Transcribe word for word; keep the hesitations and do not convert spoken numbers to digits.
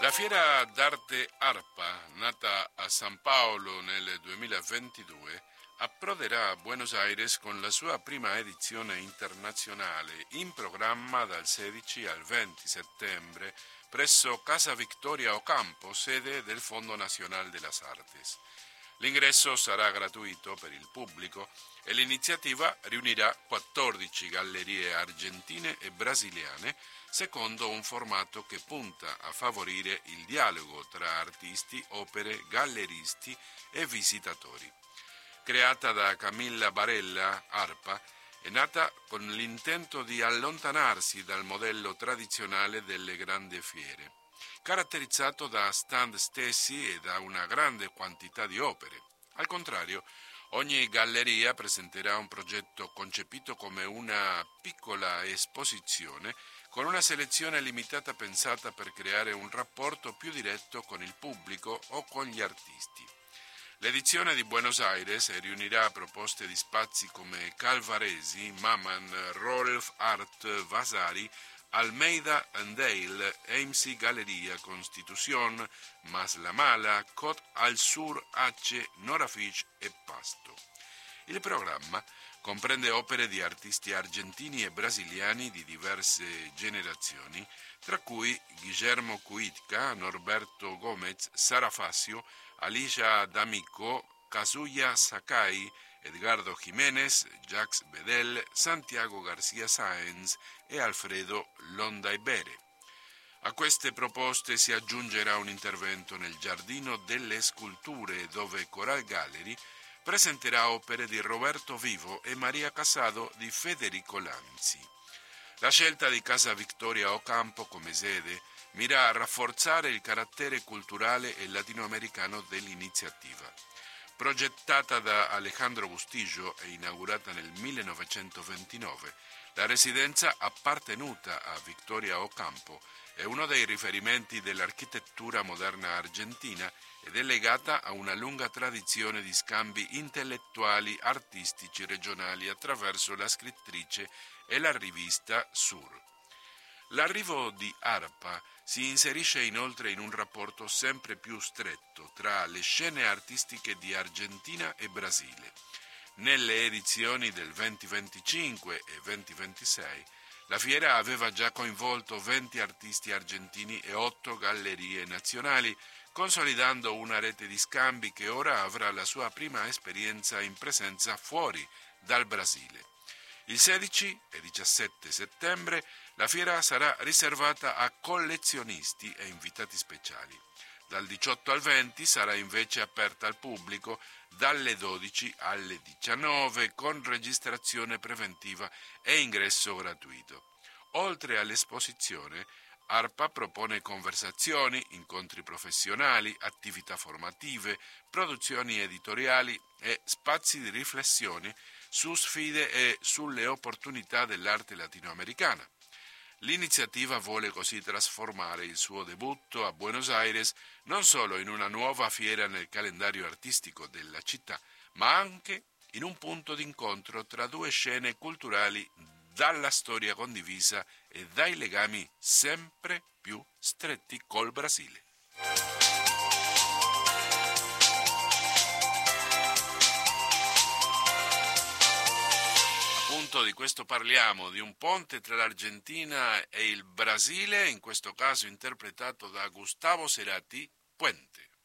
La fiera d'arte ARPA, nata a San Paolo nel duemilaventidue, approderà a Buenos Aires con la sua prima edizione internazionale, in programma dal sedici al venti settembre presso Casa Victoria Ocampo, sede del Fondo Nacional de las Artes. L'ingresso sarà gratuito per il pubblico e l'iniziativa riunirà quattordici gallerie argentine e brasiliane secondo un formato che punta a favorire il dialogo tra artisti, opere, galleristi e visitatori. Creata da Camilla Barella, ARPA, è nata con l'intento di allontanarsi dal modello tradizionale delle grandi fiere, caratterizzato da stand stessi e da una grande quantità di opere. Al contrario, ogni galleria presenterà un progetto concepito come una piccola esposizione con una selezione limitata pensata per creare un rapporto più diretto con il pubblico o con gli artisti. L'edizione di Buenos Aires riunirà proposte di spazi come Calvaresi, Maman, Rolf Art, Vasari, Almeida and Dale, A M C Galleria, Constitución, Mas La Mala, Côte al Sur, H, Norafish e Pasto. Il programma comprende opere di artisti argentini e brasiliani di diverse generazioni, tra cui Guillermo Cuitca, Norberto Gomez, Sara Facio, Alicia D'Amico, Kazuya Sakai, Edgardo Jiménez, Jacques Bedel, Santiago García Sáenz e Alfredo Londaibere. A queste proposte si aggiungerà un intervento nel Giardino delle Sculture, dove Coral Gallery presenterà opere di Roberto Vivo e Maria Casado di Federico Lanzi. La scelta di Casa Victoria Ocampo come sede mira a rafforzare il carattere culturale e latinoamericano dell'iniziativa. Progettata da Alejandro Bustillo e inaugurata nel millenovecentoventinove, la residenza appartenuta a Victoria Ocampo è uno dei riferimenti dell'architettura moderna argentina ed è legata a una lunga tradizione di scambi intellettuali artistici regionali attraverso la scrittrice e la rivista Sur. L'arrivo di ARPA si inserisce inoltre in un rapporto sempre più stretto tra le scene artistiche di Argentina e Brasile. Nelle edizioni del duemilaventicinque e duemilaventisei la fiera aveva già coinvolto venti artisti argentini e otto gallerie nazionali, consolidando una rete di scambi che ora avrà la sua prima esperienza in presenza fuori dal Brasile. Il sedici e diciassette settembre la fiera sarà riservata a collezionisti e invitati speciali. Dal diciotto al venti sarà invece aperta al pubblico dalle dodici alle diciannove con registrazione preventiva e ingresso gratuito. Oltre all'esposizione, ARPA propone conversazioni, incontri professionali, attività formative, produzioni editoriali e spazi di riflessione su sfide e sulle opportunità dell'arte latinoamericana. L'iniziativa vuole così trasformare il suo debutto a Buenos Aires non solo in una nuova fiera nel calendario artistico della città, ma anche in un punto d'incontro tra due scene culturali dalla storia condivisa e dai legami sempre più stretti col Brasile. Di questo parliamo, di un ponte tra l'Argentina e il Brasile, in questo caso interpretato da Gustavo Cerati, Puente.